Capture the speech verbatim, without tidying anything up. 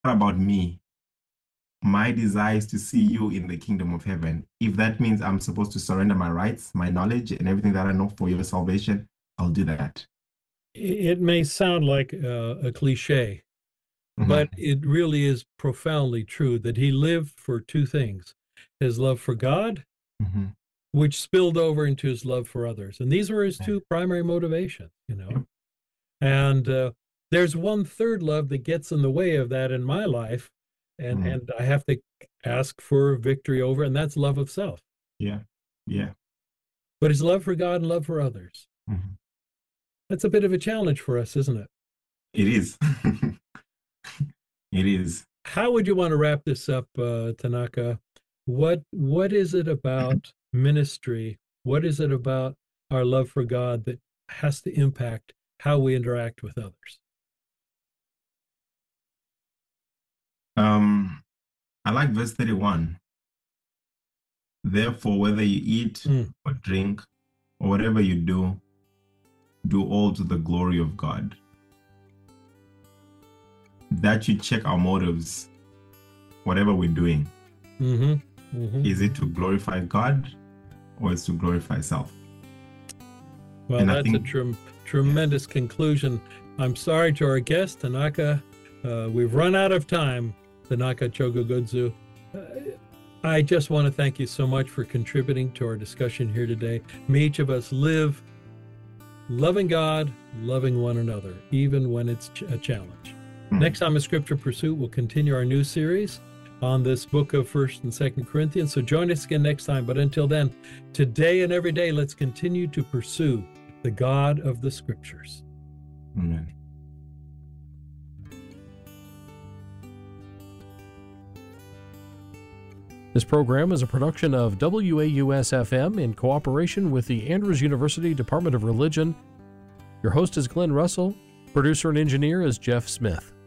about me? My desire is to see you in the kingdom of heaven. If that means I'm supposed to surrender my rights, my knowledge, and everything that I know for your salvation, I'll do that. It may sound like uh, a cliche, but Hmm. it really is profoundly true that he lived for two things: his love for God, Hmm. which spilled over into his love for others. And these were his Yeah. two primary motivations, you know. Yep. And uh, there's one third love that gets in the way of that in my life, and Mhm. and I have to ask for victory over, and that's love of self. Yeah. Yeah. But his love for God and love for others. Mhm. That's a bit of a challenge for us, isn't it? It is. It is. How would you want to wrap this up, uh, Tanaka? What what is it about ministry? What is it about our love for God that has to impact how we interact with others? Um, I like verse thirty-one. Therefore, whether you eat Mm, or drink or whatever you do, do all to the glory of God. That you check our motives, whatever we're doing. hmm hmm Is it to glorify God or is to glorify self? Well, And I that's a think, trem yeah, tremendous conclusion. I'm sorry to our guest, Tanaka. Uh, we've run out of time, Tanaka Chogogudzu. Uh, I just want to thank you so much for contributing to our discussion here today. May each of us live loving God, loving one another, even when it's ch- a challenge. hmm, Next time, a Scripture Pursuit, we'll continue our new series on this book of First and Second Corinthians. So join us again next time. But until then, today and every day, let's continue to pursue the God of the Scriptures. amen. This program is a production of W A U S F M in cooperation with the Andrews University Department of Religion. Your host is Glenn Russell. Producer and engineer is Jeff Smith.